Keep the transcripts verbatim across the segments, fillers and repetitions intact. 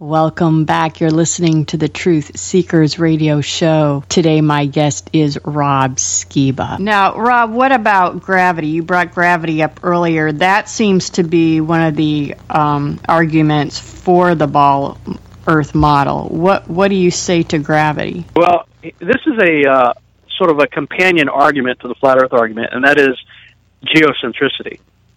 Welcome back. You're listening to the Truth Seekers Radio Show. Today, my guest is Rob Skiba. Now, Rob, what about gravity? You brought gravity up earlier. That seems to be one of the um, arguments for the ball Earth model. What What do you say to gravity? Well, this is a uh, sort of a companion argument to the flat Earth argument, and that is geocentricity.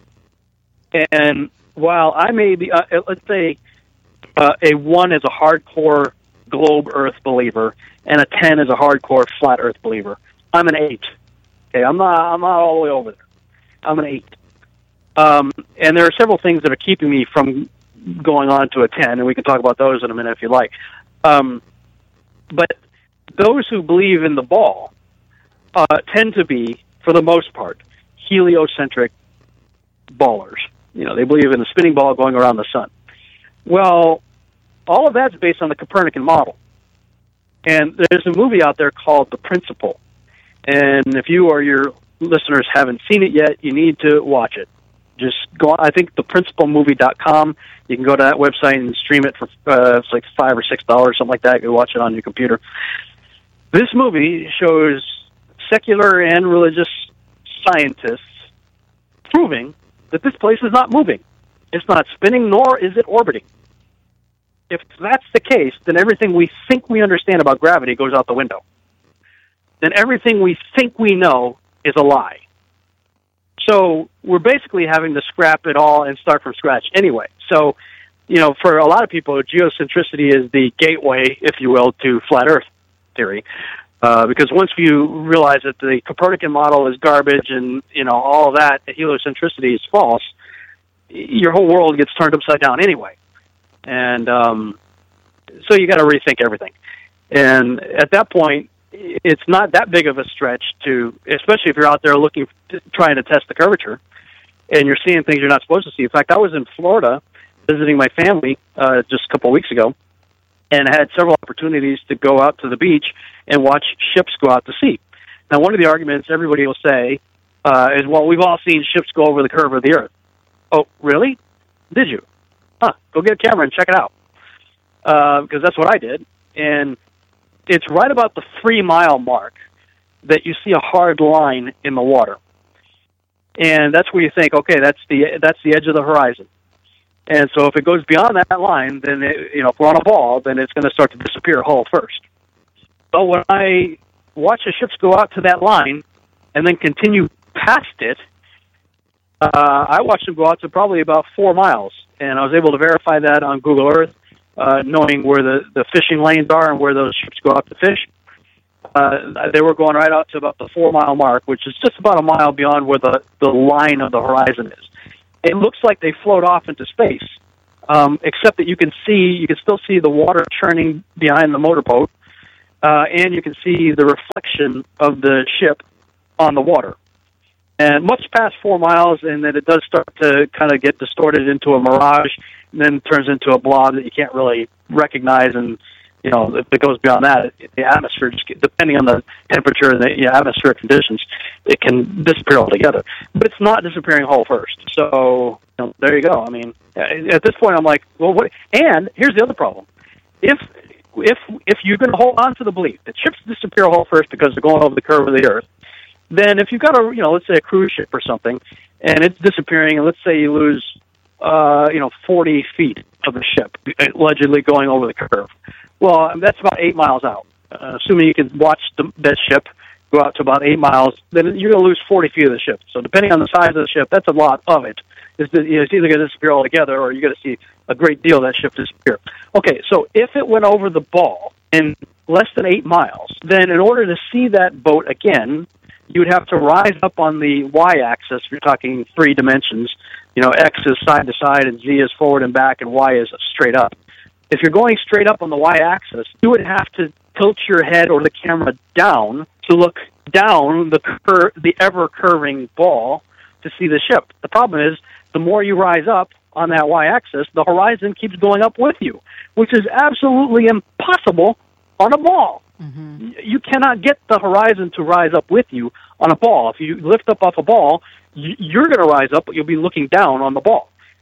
And while I may be, uh, let's say, uh, a one is a hardcore globe Earth believer, and a ten is a hardcore flat Earth believer, I'm an eight. Okay, I'm not. I'm not all the way over there. I'm an eight. Um, and there are several things that are keeping me from going on to a ten, and we can talk about those in a minute if you like. Um, but those who believe in the ball uh, tend to be, for the most part, heliocentric ballers. You know, they believe in the spinning ball going around the sun. Well, all of that's based on the Copernican model. And there's a movie out there called The Principle. And if you or your listeners haven't seen it yet, you need to watch it. Just go on, I think the principle movie dot com. You can go to that website and stream it for uh, it's like five or six dollars, something like that. You watch it on your computer. This movie shows secular and religious scientists proving that this place is not moving. It's not spinning, nor is it orbiting. If that's the case, then everything we think we understand about gravity goes out the window. Then everything we think we know is a lie. So we're basically having to scrap it all and start from scratch anyway. So, you know, for a lot of people, geocentricity is the gateway, if you will, to flat Earth theory. Uh, because once you realize that the Copernican model is garbage and, you know, all of that, heliocentricity is false, your whole world gets turned upside down anyway. And um, so you got to rethink everything. And at that point, it's not that big of a stretch to, especially if you're out there looking, trying to test the curvature, and you're seeing things you're not supposed to see. In fact, I was in Florida visiting my family uh, just a couple of weeks ago, and had several opportunities to go out to the beach and watch ships go out to sea. Now, one of the arguments everybody will say uh, is, well, we've all seen ships go over the curve of the Earth. Oh, really? Did you? Huh, go get a camera and check it out. Uh, because that's what I did. And it's right about the three-mile mark that you see a hard line in the water. And that's where you think, okay, that's the that's the edge of the horizon. And so if it goes beyond that line, then, it, you know, if we're on a ball, then it's going to start to disappear hull first. But when I watch the ships go out to that line and then continue past it, uh, I watched them go out to probably about four miles. And I was able to verify that on Google Earth, uh, knowing where the, the fishing lanes are and where those ships go out to fish. Uh, they were going right out to about the four-mile mark, which is just about a mile beyond where the, the line of the horizon is. It looks like they float off into space, um, except that you can see, you can still see the water churning behind the motorboat, uh, and you can see the reflection of the ship on the water. And much past four miles, and then it does start to kind of get distorted into a mirage, and then turns into a blob that you can't really recognize. And, you know, if it goes beyond that, the atmosphere, just get, depending on the temperature and the you know, atmospheric conditions, it can disappear altogether. But it's not disappearing whole first. So, you know, there you go. I mean, at this point, I'm like, well, what? And here's the other problem. If if if you're going to hold on to the belief that ships disappear whole first because they're going over the curve of the Earth, then if you've got a, you know, let's say a cruise ship or something, and it's disappearing, and let's say you lose, uh, you know, forty feet of the ship, allegedly going over the curve. Well, that's about eight miles out. Uh, assuming you can watch the, that ship go out to about eight miles, then you're going to lose forty feet of the ship. So depending on the size of the ship, that's a lot of it. It's, it's either going to disappear altogether, or you're going to see a great deal of that ship disappear. Okay, so if it went over the ball in less than eight miles, then in order to see that boat again, you would have to rise up on the y-axis. If you're talking three dimensions, you know, X is side to side, and Z is forward and back, and Y is straight up. If you're going straight up on the y-axis, you would have to tilt your head or the camera down to look down the cur- the ever-curving ball to see the ship. The problem is, the more you rise up on that y-axis, the horizon keeps going up with you, which is absolutely impossible on a ball. Mm-hmm. You cannot get the horizon to rise up with you on a ball. If you lift up off a ball, you're going to rise up, but you'll be looking down on the ball.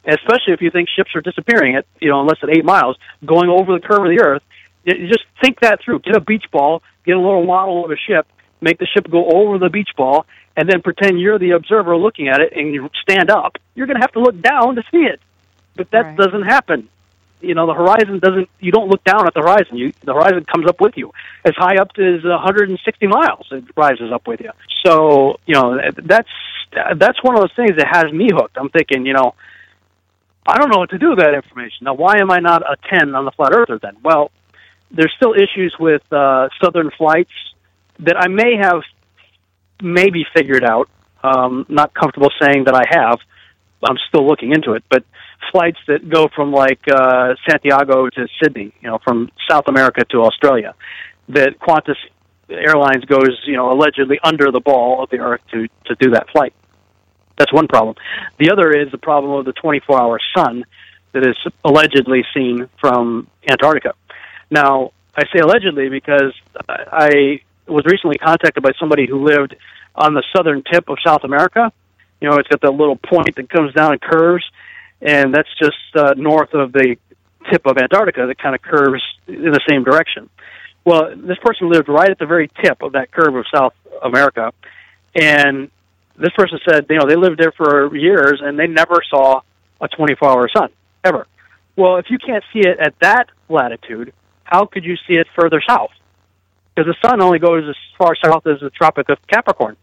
especially if you think ships are disappearing at, you know, in less than eight miles, going over the curve of the Earth. You just think that through. Get a beach ball, get a little model of a ship, make the ship go over the beach ball, and then pretend you're the observer looking at it, and you stand up. You're going to have to look down to see it. But that right. doesn't happen. You know, the horizon doesn't, you don't look down at the horizon. You, the horizon comes up with you. As high up as one hundred sixty miles, it rises up with you. So, you know, that's, that's one of those things that has me hooked. I'm thinking, you know, I don't know what to do with that information. Now, why am I not a ten on the Flat Earther then? Well, there's still issues with uh, southern flights that I may have maybe figured out. Um, not comfortable saying that I have. I'm still looking into it, but flights that go from like uh, Santiago to Sydney, you know, from South America to Australia, that Qantas Airlines goes, you know, allegedly under the ball of the Earth to, to do that flight. That's one problem. The other is the problem of the twenty-four hour sun that is allegedly seen from Antarctica. Now, I say allegedly because I was recently contacted by somebody who lived on the southern tip of South America. You know, it's got that little point that comes down and curves, and that's just uh, north of the tip of Antarctica that kind of curves in the same direction. Well, this person lived right at the very tip of that curve of South America, and this person said, you know, they lived there for years, and they never saw a twenty-four hour sun, ever. Well, if you can't see it at that latitude, how could you see it further south? Because the sun only goes as far south as the Tropic of Capricorn.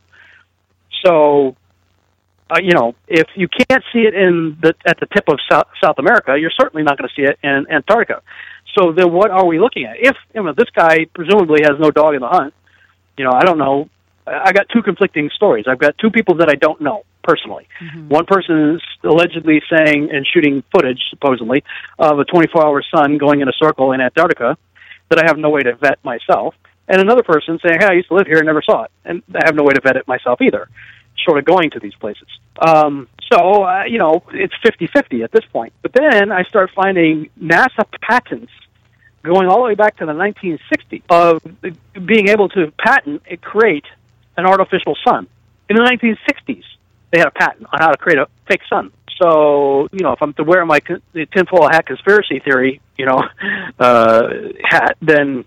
So, uh, you know, if you can't see it in the at the tip of South, South America, you're certainly not going to see it in Antarctica. So then what are we looking at? If, you know, this guy presumably has no dog in the hunt, you know, I don't know. I got two conflicting stories. I've got two people that I don't know personally. Mm-hmm. One person is allegedly saying and shooting footage, supposedly, of a twenty-four hour sun going in a circle in Antarctica that I have no way to vet myself. And another person saying, hey, I used to live here and never saw it. And I have no way to vet it myself either, short of going to these places. Um, so, uh, you know, it's fifty-fifty at this point. But then I start finding NASA patents going all the way back to the nineteen sixties of being able to patent and create an artificial sun. In the nineteen sixties, they had a patent on how to create a fake sun. So, you know, if I'm to wear my the tinfoil hat conspiracy theory, you know, uh, hat, then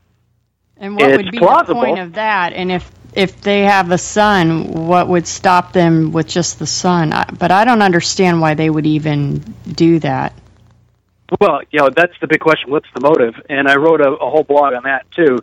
and what it's would be plausible. The point of that? And if if they have a sun, what would stop them with just the sun? I, but I don't understand why they would even do that. Well, you know, that's the big question. What's the motive? And I wrote a, a whole blog on that, too.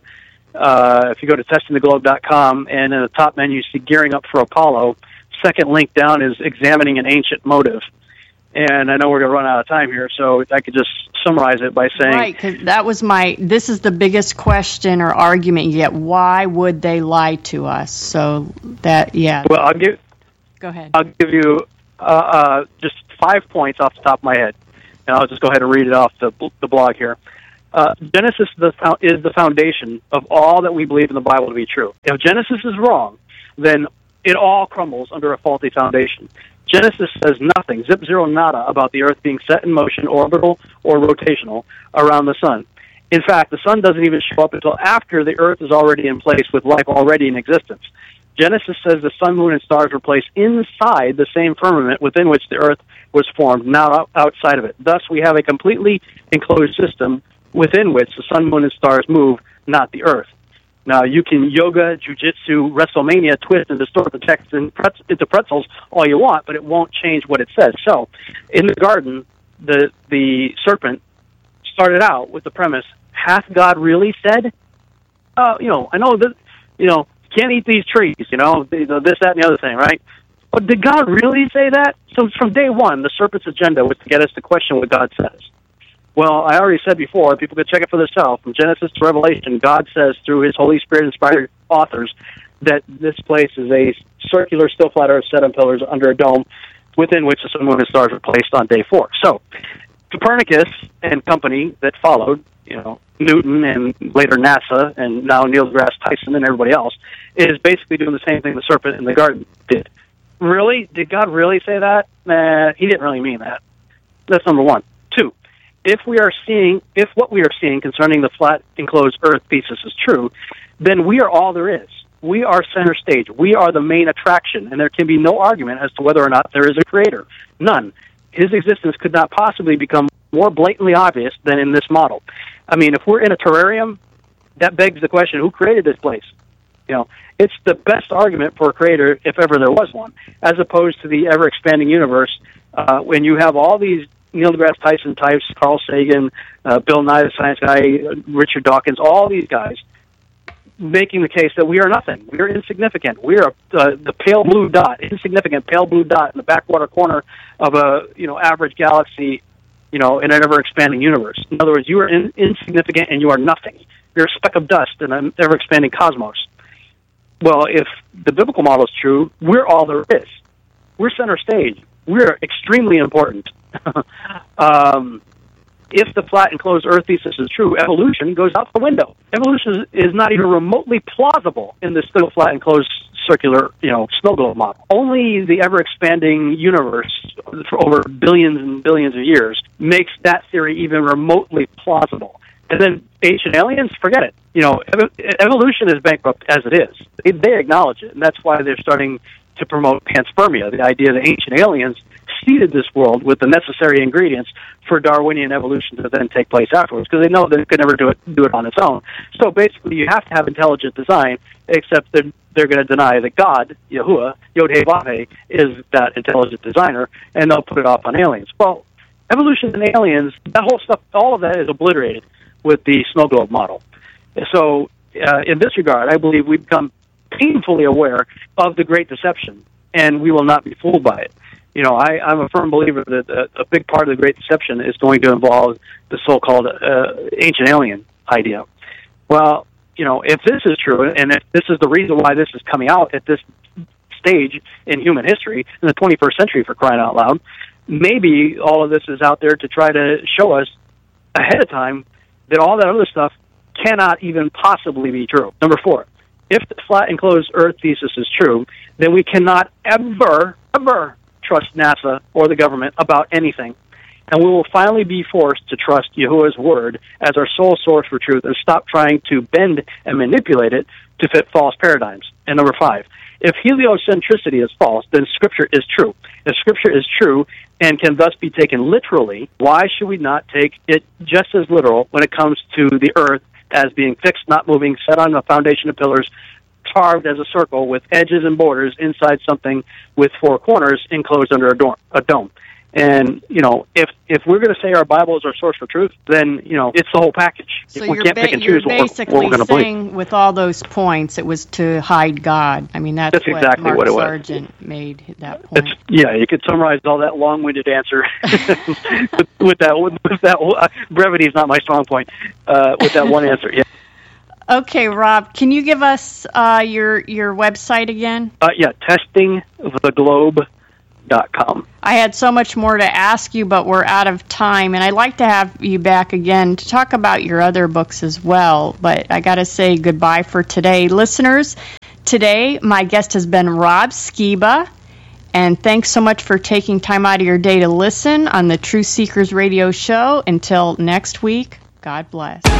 Uh, if you go to testing the globe dot com, and in the top menu, you see Gearing Up for Apollo. Second link down is Examining an Ancient Motive. And I know we're going to run out of time here, so I could just summarize it by saying... Right, because that was my... This is the biggest question or argument you get. Why would they lie to us? So that, yeah. Well, I'll give... Go ahead. I'll give you uh, uh, just five points off the top of my head. And I'll just go ahead and read it off the, the blog here. Uh, Genesis is the foundation of all that we believe in the Bible to be true. If Genesis is wrong, then it all crumbles under a faulty foundation. Genesis says nothing, zip zero nada, about the Earth being set in motion, orbital or rotational, around the sun. In fact, the sun doesn't even show up until after the Earth is already in place with life already in existence. Genesis says the sun, moon, and stars were placed inside the same firmament within which the Earth was formed, not outside of it. Thus, we have a completely enclosed system within which the sun, moon, and stars move, not the Earth. Now, you can yoga, jujitsu, WrestleMania, twist, and distort the text into pretzels all you want, but it won't change what it says. So, in the garden, the the serpent started out with the premise, hath God really said? Uh, you know, I know that, you know, can't eat these trees, you know, this, that, and the other thing, right? But did God really say that? So from day one, the serpent's agenda was to get us to question what God says. Well, I already said before, people can check it for themselves. From Genesis to Revelation, God says through his Holy Spirit-inspired authors that this place is a circular, still flat earth set on pillars under a dome within which the sun, moon, and stars were placed on day four. So Copernicus and company that followed, you know, Newton and later NASA and now Neil deGrasse Tyson and everybody else, is basically doing the same thing the serpent in the garden did. Really? Did God really say that? Nah, he didn't really mean that. That's number one. Two, if we are seeing, if what we are seeing concerning the flat enclosed Earth thesis is true, then we are all there is. We are center stage. We are the main attraction, and there can be no argument as to whether or not there is a creator. None. his existence could not possibly become more blatantly obvious than in this model. I mean, if we're in a terrarium, that begs the question, who created this place? You know, it's the best argument for a creator, if ever there was one, as opposed to the ever-expanding universe, uh, when you have all these Neil deGrasse Tyson types, Carl Sagan, uh, Bill Nye the Science Guy, Richard Dawkins, all these guys making the case that we are nothing. We are insignificant. We are uh, the pale blue dot, insignificant pale blue dot in the backwater corner of a, you know, average galaxy, you know, in an ever-expanding universe. In other words, you are in, insignificant and you are nothing. You're a speck of dust in an ever-expanding cosmos. Well, if the biblical model is true, we're all there is. We're center stage. We're extremely important. um, if the flat and closed Earth thesis is true, evolution goes out the window. Evolution is not even remotely plausible in this little flat and closed circular, you know, snow globe model. Only the ever-expanding universe for over billions and billions of years makes that theory even remotely plausible. And then ancient aliens, forget it. You know, ev- evolution is bankrupt as it is. They, they acknowledge it, and that's why they're starting to promote panspermia, the idea that ancient aliens seeded this world with the necessary ingredients for Darwinian evolution to then take place afterwards, because they know that it could never do it do it on its own. So basically, you have to have intelligent design, except that they're going to deny that God, Yahuwah, Yod-Heh-Vav-Heh, is that intelligent designer, and they'll put it off on aliens. Well, evolution and aliens, that whole stuff, all of that is obliterated with the snow globe model. So uh, in this regard, I believe we've become painfully aware of the Great Deception, and we will not be fooled by it. You know, I, I'm a firm believer that a, a big part of the Great Deception is going to involve the so-called uh, ancient alien idea. Well, you know, if this is true, and if this is the reason why this is coming out at this stage in human history, in the twenty-first century, for crying out loud, maybe all of this is out there to try to show us ahead of time that all that other stuff cannot even possibly be true. Number four, if the flat and closed Earth thesis is true, then we cannot ever, ever trust NASA or the government about anything. And we will finally be forced to trust Yahuwah's word as our sole source for truth and stop trying to bend and manipulate it to fit false paradigms. And number five, if heliocentricity is false, then Scripture is true. If Scripture is true and can thus be taken literally, why should we not take it just as literal when it comes to the Earth as being fixed, not moving, set on a foundation of pillars, carved as a circle with edges and borders inside something with four corners enclosed under a, dorm, a dome? And, you know, if if we're going to say our Bible is our source for truth, then, you know, it's the whole package. So we you're, can't ba- pick and you're choose what we're, basically what we're going to believe. saying with all those points it was to hide God. I mean, that's, that's what exactly Mark what it was. Sargent made that point. It's, yeah, you could summarize all that long-winded answer with, with that. With, with that uh, brevity is not my strong point. Uh, with that one answer, yeah. Okay, Rob, can you give us uh, your your website again? Uh, yeah, testing the globe dot com. I had so much more to ask you, but we're out of time, and I'd like to have you back again to talk about your other books as well, but I got to say goodbye for today. Listeners, today my guest has been Rob Skiba, and thanks so much for taking time out of your day to listen on the Truth Seekers Radio Show. Until next week, God bless.